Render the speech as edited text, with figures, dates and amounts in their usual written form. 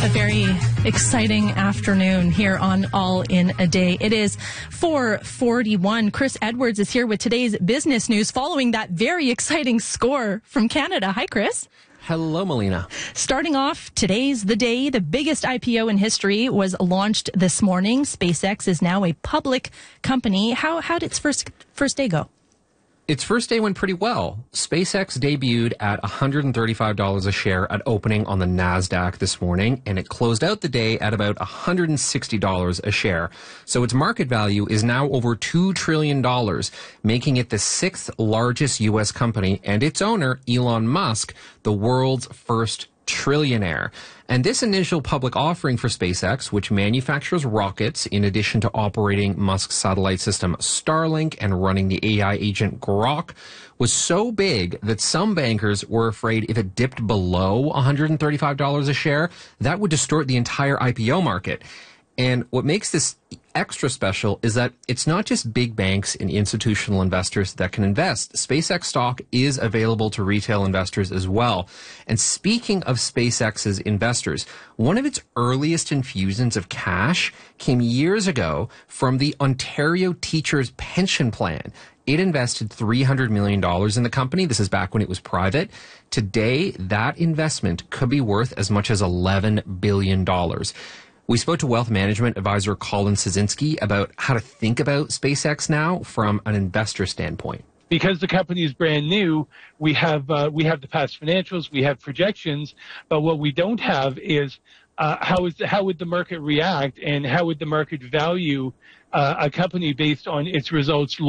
A very exciting afternoon here on All in a Day. It is 4:41. Chris Edwards is here with today's business news following that very exciting score from Canada. Hi, Chris. Hello, Melina. Starting off, today's the day. The biggest IPO in history was launched this morning. SpaceX is now a public company. How did its first day go? Its first day went pretty well. SpaceX debuted at $135 a share at opening on the NASDAQ this morning, and it closed out the day at about $160 a share. So its market value is now over $2 trillion, making it the sixth largest U.S. company, and its owner, Elon Musk, the world's first trillionaire. And this initial public offering for SpaceX, which manufactures rockets in addition to operating Musk's satellite system Starlink and running the AI agent Grok, was so big that some bankers were afraid if it dipped below $135 a share, that would distort the entire IPO market. And what makes this extra special is that it's not just big banks and institutional investors that can invest. SpaceX stock is available to retail investors as well. And speaking of SpaceX's investors, one of its earliest infusions of cash came years ago from the Ontario Teachers Pension Plan. It invested $300 million in the company. This is back when it was private. Today, that investment could be worth as much as $11 billion. We spoke to wealth management advisor Colin Sazinski about how to think about SpaceX now from an investor standpoint. Because the company is brand new, we have the past financials, we have projections, but what we don't have is how would the market react and how would the market value a company based on its results